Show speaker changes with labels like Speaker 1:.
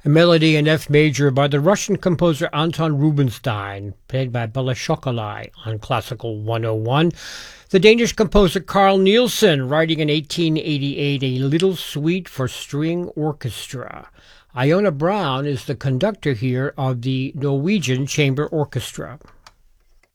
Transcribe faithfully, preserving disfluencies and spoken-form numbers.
Speaker 1: A melody in F major by the Russian composer Anton Rubinstein, played by Bela Chocolai on Classical one oh one. The Danish composer Carl Nielsen, writing in eighteen eighty-eight a little suite for string orchestra. Iona Brown is the conductor here of the Norwegian Chamber Orchestra.